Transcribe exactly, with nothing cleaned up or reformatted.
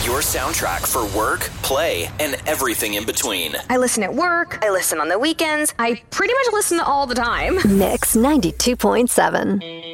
Your soundtrack for work, play, and everything in between. I listen at work. I listen on the weekends. I pretty much listen all the time. Mix ninety-two point seven.